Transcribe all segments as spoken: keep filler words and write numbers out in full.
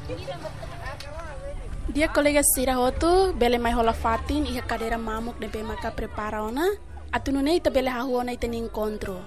Dia colega Sira Hotu, bele mai rola fatin e a cadeira mamuk de maka prepara ona, atununei ta bele hahuona e tem encontro.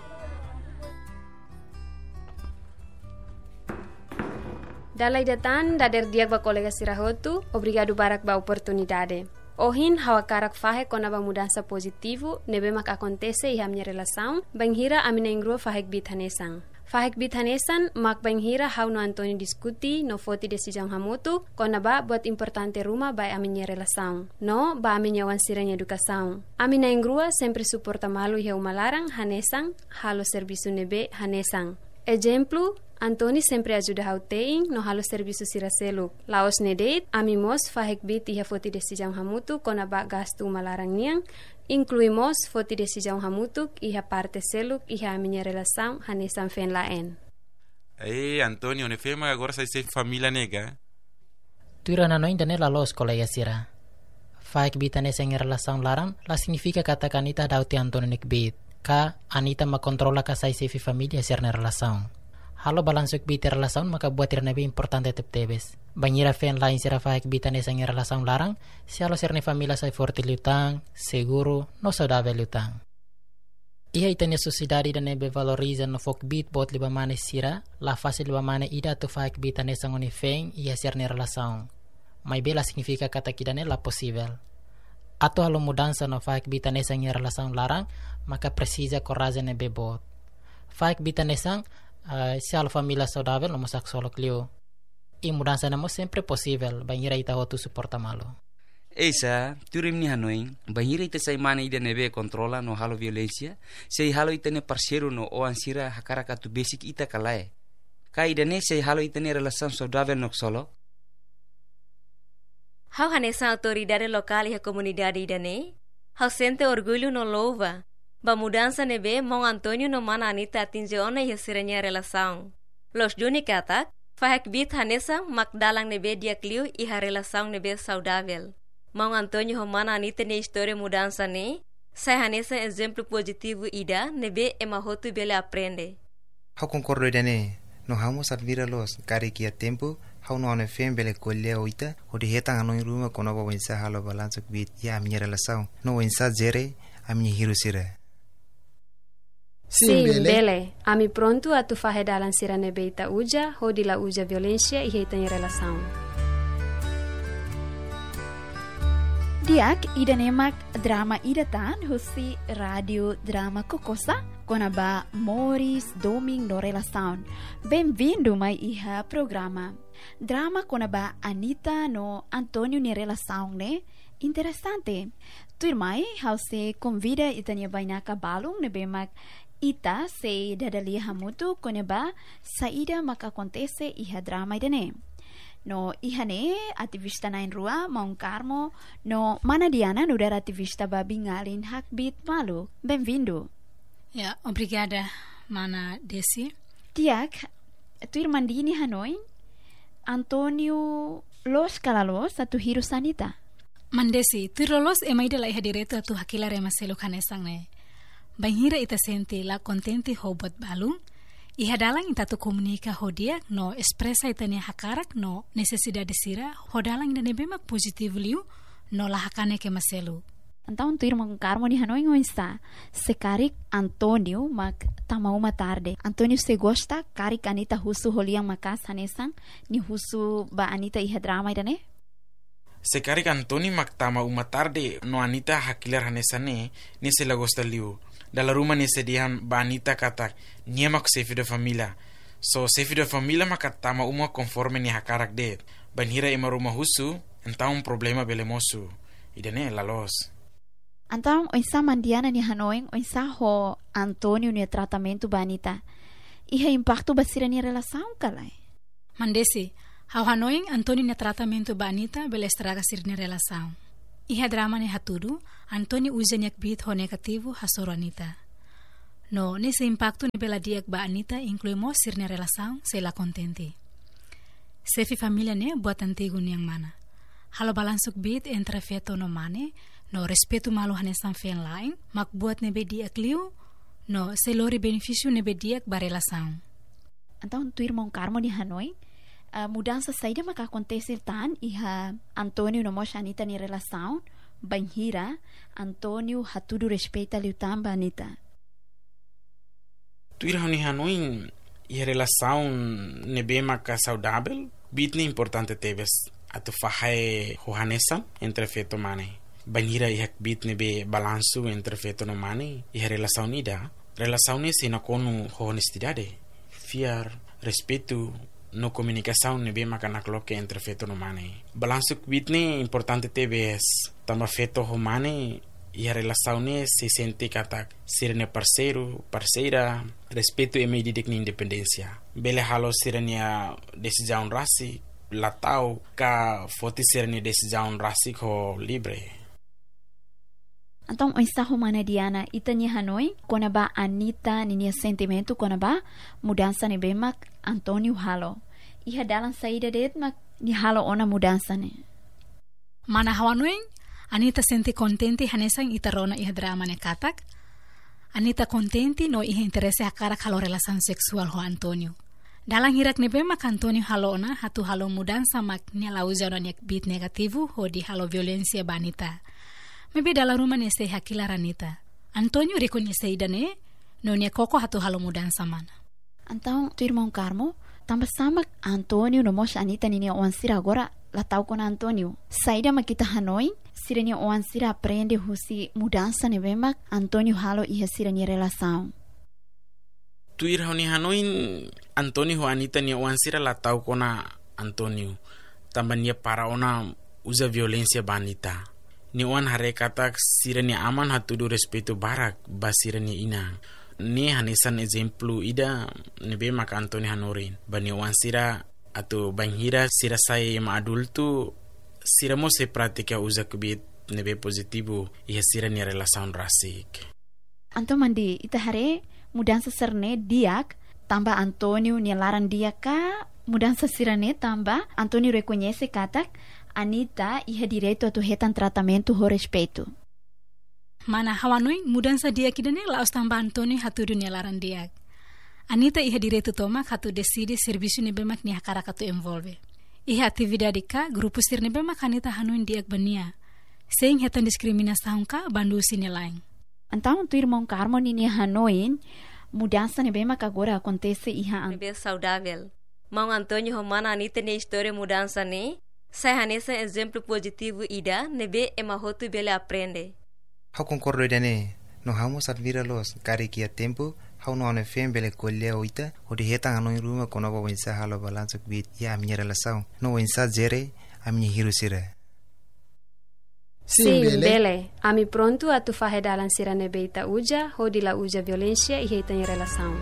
Dalai datan dader dia ba colega Sira Hotu, obrigado barak ba oportunidade. Ohin hawa karak fahe kona ba mudança positivo, nebe mak acontece e a minha relação, banghira a minha ingrua fahek bit hanesang. Fahek bit hanesan mak banghira hau no Antônio diskuti no foti decisão hamutu, kona ba buat importante rumah ba a minha relação. No ba a minha wansiranya educação. A minha ingrua sempre suporta malu e umalarang hanesang, halo serviço nebe hanesang. Exemplo, Antônio sempre ajuda ao teing no halo serviço siraselu. Laos nedeit, amimos fahek bit iha foti decisão hamutu kona ba gasto malarang niang, incluímos foti decisão hamutu iha parte seluk iha minha relação hanesan fen laen. Ei, Antônio, ne fema agora sai sem família nega. Tuira na noin dane la los colega sira. Fahek bit hanesan relação larang, la significa kata kanita dauti Antônio nek bit. Ka Anita makontrola ka sai sefi família ser na relação. Halo balansuk biti relação maka buat ir nabi importante tep tebes. Banhira fen lain sira fahek bita nesa ngi relação larang, si halo ser ne família sai forte lutang, seguro, no saudável lutang. Iha itania sociedade da nebe valoriza no fok bit bot liba mane sira, la fase liba mane ida tu fahek bita nesa ngoni fen ia ser ne relação. Mai bela significa kata kidane la possível. Ato halo mudança no fahek bita nesa ngi relação larang, maka precisa coragem nebe bot. Fahek bita nesa Uh, se a família saudável, não sabe só clio. E mudança não é sempre possível. Banheira ita hotu suporta malo. Eisa, turim ni Hanoi, banheira ita sai mana ida nebe controla no halo violência, sei halo ita ne parceiro no o ansira hakaraka tu basic ita kalae. Ka ida ne sei halo ita ne relação saudável no solo. How hanesa autoridade local e a comunidade ida ne? How sente orgulho no louva. Ba mudança nebe Mão Antônio no mana Anita atingiona e siranya relação. Los Juni kata, fahek bit hanesa makdalang nebe dia clio e a relação nebe saudável. Mão Antônio ho mana Anita ne história mudança ne, sai hanesa exemplo positivo ida nebe emahotu bele aprende. How concordo idane, no hamos admira los kari kia tempo, how no ane fem bele kolya oita, o de hetang anoi ruma kono ba wensa halo balansuk bit ya a minha relação, no wensa zere a minha hiro sira. Sim, Sim bele. Ami pronto a tu fahe dalan sira nebeita uja, hodi la uja violência e heitan relação. Diak ida nemak drama ida tan husi radio drama kokosa konaba Morris Doming no relação. Bem-vindo mai iha programa. Drama konaba Anita no Antônio ni relação ne interessante. Tu mai how se convida itania bainaka balung ne bemak ita se dadali hamutu koneba saida maka acontece iha drama idane. No ihane ativista na rua Mão Carmo no mana Diana no der ativista babingalin hakbit malu. Bem-vindo. Ja, obrigada, mana Desi. Tiak, tu irmandini Hanoi, Antônio Los Calalos atu hiru sanita. Mandesi, tu rolos e maida la iha direto atu hakila rema selu kanesang ne. Banhira ita senti la contente hobot balung, iha dalang ita tu komunika hodia no expresa ita ni hakarak no necesidade sira hodalang ida nebemak positif liu no la hakane ke maselu. Então tu irmão Carmo ni Hanoi ngoisa se karik Antônio mak tamau uma tarde. Antônio se gosta karik Anita husu holiang makas hanesang ni husu ba Anita iha drama ida ne? Se karik Antônio mak tama uma tarde no Anita hakilar hanesane ni se la gosta liu. Dalla rumah ni sedihan ba Anita kata niemak sefi de família. So sefi de família maka tama uma conforme ni hakarak de. Banhira ima rumah husu então um problema belemosu. Idane la los. Então, oisa mandiana ni Hanoi, oisa ho Antônio ni tratamento ba Anita. Iha impacto basira ni relação kalai. Mandesi, hau Hanoi Antônio ni tratamento ba Anita bele estraga sir ni relação. Iha drama ni hatudu, Antônio usa niak bit ho negativo hasoro Anita. No, nesse impacto ni bela diak ba Anita incluímos sir ni relação se la contente. Sefi família ne buat antigo niang mana. Halo balansuk bit entre feto no mane, no respeto malu hanesan fen lain, mak buat nebe diak liu, no selori benefício nebe diak ba relação. Então, tu irmão Carmo ni Hanoi, a mudança saída maka acontece tan iha Antônio no mosha Anita ni relação banhira Antônio hatudu respeita liu tamba Anita. Tuira ni Hanoi e relação nebe maka saudável bitni importante teves atu fahai hohanesan entre feto mane. Banhira ihak bit nebe balanço entre feto no mane e relação nida. Relação ni sina konu honestidade, fiar, respeito no comunicação nebe maka nakloke entre feto no mane. Balanço bitni importante teves tamba feto ho mane e a relação ni se sente kata sirene parceiro, parceira, respeito e medida de independência. Bele halo sirene a decisão rasi latau ka foti sirene decisão rasi ko libre. Então, o ensaio mana Diana itanya Hanoi, kona ba Anita ninia sentimento kona ba mudança ni bemak Antônio halo. Iha dalam saída det mak ni halo ona mudança ne. Mana Hanoi, Anita sente contente hanesang itarona iha drama ne katak. Anita contente no iha interesse hakara kalau relação sexual ho Antônio. Dalam hirak ni bemak Antônio halona hatu halo mudança mak ni lauza no nek bit negativo ho di halo violencia banita. Maybe dalam rumah ni se hakila Anita. Antônio reconhece idane no ni koko hatu halo mudança mana. Então, tu irmão Carmo, tambah sama Antônio no mosha Anita ni ni oansira agora latau con Antônio. Saída makita Hanoi, sirene oansira aprende husi mudança ni bemak Antônio halo iha sirene relação. Tu ir ni Hanoi Antônio Anita ni oansira latau con Antônio. Tambah ni para ona usa violência banita. Ni wan hare katak sirene aman hatudu respeito barak basirene ina. Ni hanesan exemplu ida nebe maka Antônio Hanorin. Bani wan sira atau banhira sira saya ma adulto sira mo se pratica usa kubit nebe positivo iha sira ni relação rasik. Anto mandi ita hare mudança serne diak tambah Antônio ni laran dia ka mudança sirane tambah Antônio reconhece katak Anita iha direito a tu retan tratamento ho respeito. Mana Hawanoi mudança dia kidane laos tambah Antônio hatu dunia laran dia. Anita iha direito tomak hatu decide serviço ni bemak ni hakara katu envolve. Iha atividade ka grupo sir ni bemak Anita hanuin diak bania. Sem retan discriminação ka bandu sini lain. Então tu irmão Carmo ni ni Hanoin mudança ni bemak agora acontece iha an. Bem saudável. Mau Antônio Romana Anita ni história mudança ni. Saya hanesa exemplo positivo ida nebe emahotu bele aprende. Hau concordo idane no hamos admira los kari kia tempo hau no ane fem bele kolya oita o de hetang ano ruma kono ba wensa halo balance bit ya minha relação no wensa zere a minha hiro sira. Sim, bele. bele. Ami pronto a tu fahe dalan sira nebe ita uja ho di la uja violência e heita em relação.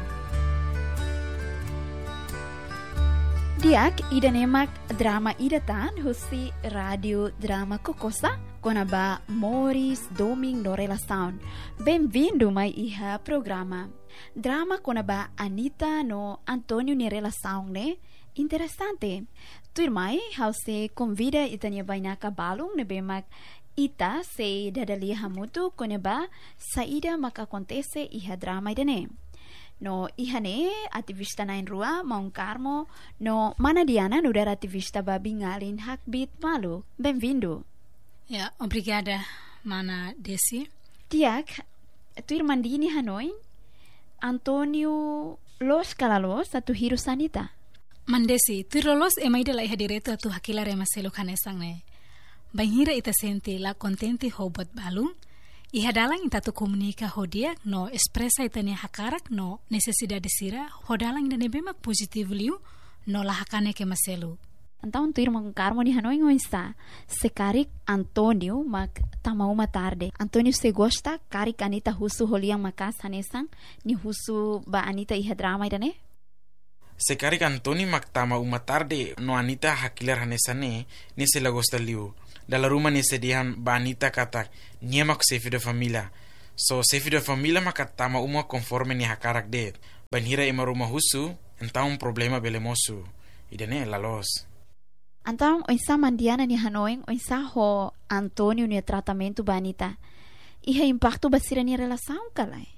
Diak ida nemak drama ida tan husi radio drama Kokosa konaba Moris Doming no relação. Bem-vindo mai iha programa. Drama konaba Anita no Antônio ni relação ne interessante. Tuir mai hause convida itania bainaka balung ne bemak ita se dadali hamutu konaba saída mak acontece iha drama ida ne. No ihane ativista na rua Mount Carmo no mana Diana no dar ativista babingalin hakbit malu. Bem-vindo. Ya, obrigada mana Desi. Tiak, tu irmandini Hanoi Antônio Los Calalos atu hiro sanita. Mandesi, tu rolos e maida la iha direto atu hakila rema selo kanesang ne. Banhira ita sente la contente hobot balung. Iha dalang ita tu komunika hodiak no expresa itania hakarak no necesidade sira hodalang ida nebemak positif liu no lahakane ke maselu. Então tu irmão Carmo ni Hanoi ngoinsa sekarik Antônio mak tamau uma tarde. Antônio se gosta karik Anita husu holiang makas hanesang ni husu ba Anita iha drama ida ne? Sekarik Antônio mak tama uma tarde no Anita hakilar hanesane ni se la gosta liu. Dalam rumah ni sedihan banita kata nyemak sefi de familia. So sefi de familia maka tama uma conforme ni hakarak det. Banhira ima rumah husu entah um problema belemosu. Idane lalos. Então, oinsa mandiana ni Hanoi, oinsa ho Antônio ni tratamento banita. Iha impacto basira ni relação kalai.